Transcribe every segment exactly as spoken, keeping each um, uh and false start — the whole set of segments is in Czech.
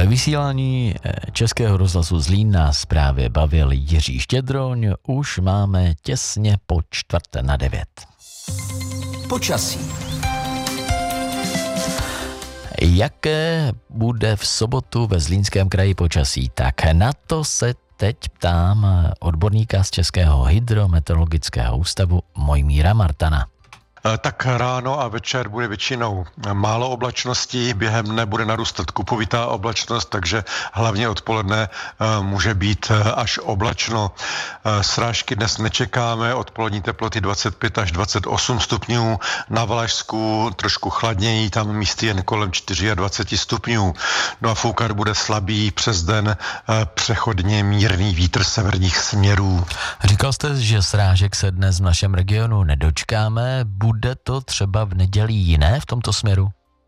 Ve vysílání Českého rozhlasu Zlín nás právě bavil Jiří Štědroň. Už máme těsně po čtvrté na devět. Počasí. Jaké bude v sobotu ve Zlínském kraji počasí? Tak na to se teď ptám odborníka z Českého hydrometeorologického ústavu Mojmíra Martana. Tak ráno a večer bude většinou málo oblačností, během dne bude narůstat kupovitá oblačnost, takže hlavně odpoledne může být až oblačno. Srážky dnes nečekáme, odpolední teploty dvacet pět až dvacet osm stupňů, na Valašsku trošku chladněji, tam místy jen kolem dvacet čtyři stupňů. No a foukat bude slabý přes den, přechodně mírný vítr severních směrů. Říkal jste, že srážek se dnes v našem regionu nedočkáme. Bude to třeba v neděli jiné v tomto směru?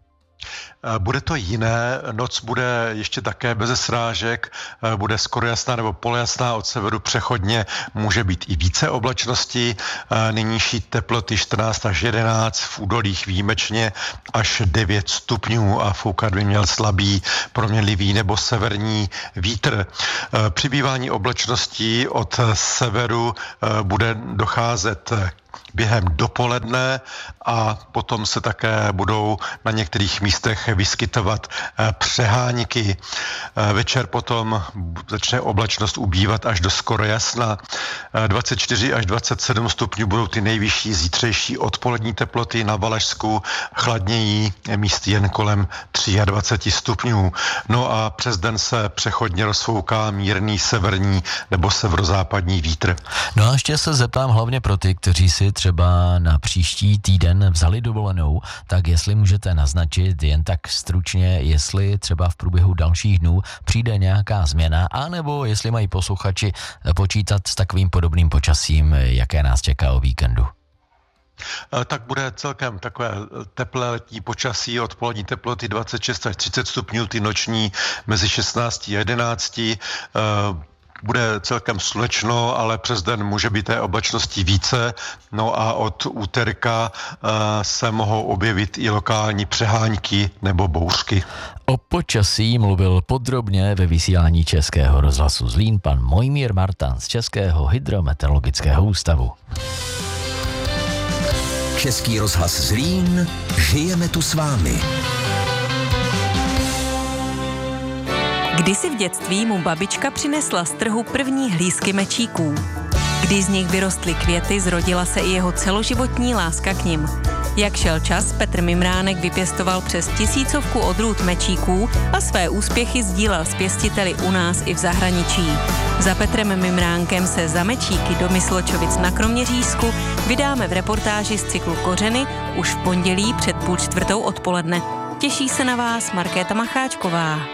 Bude to jiné, noc bude ještě také bez srážek, bude skoro jasná nebo polojasná, od severu přechodně může být i více oblačností, nejnižší teploty čtrnáct až jedenáct, v údolích výjimečně až devět stupňů a foukat by měl slabý, proměnlivý nebo severní vítr. Přibývání oblačností od severu bude docházet během dopoledne a potom se také budou na některých místech vyskytovat přehánky. Večer potom začne oblačnost ubývat až do skoro jasna. dvacet čtyři až dvacet sedm stupňů budou ty nejvyšší zítřejší odpolední teploty, na Valašsku chladněji, místy jen kolem dvacet tři stupňů. No a přes den se přechodně rozfouká mírný severní nebo severozápadní vítr. No a ještě se zeptám hlavně pro ty, kteří si třeba na příští týden vzali dovolenou, tak jestli můžete naznačit jen tak stručně, jestli třeba v průběhu dalších dnů přijde nějaká změna, anebo jestli mají posluchači počítat s takovým podobným počasím, jaké nás čeká o víkendu. Tak bude celkem takové teplé letní počasí, odpolední teploty dvacet šest až třicet stupňů, ty noční mezi šestnáct a jedenáct. Bude celkem slunečno, ale přes den může být té oblačnosti více. No a od úterka uh, se mohou objevit i lokální přehánky nebo bouřky. O počasí mluvil podrobně ve vysílání Českého rozhlasu Zlín pan Mojmír Martan z Českého hydrometeorologického ústavu. Český rozhlas Zlín, žijeme tu s vámi. Kdysi v dětství mu babička přinesla z trhu první hlízky mečíků. Když z nich vyrostly květy, zrodila se i jeho celoživotní láska k nim. Jak šel čas, Petr Mimránek vypěstoval přes tisícovku odrůd mečíků a své úspěchy sdílel s pěstiteli u nás i v zahraničí. Za Petrem Mimránkem se za mečíky do Mysločovic na Kroměřížsku vydáme v reportáži z cyklu Kořeny už v pondělí před půl čtvrtou odpoledne. Těší se na vás Markéta Macháčková.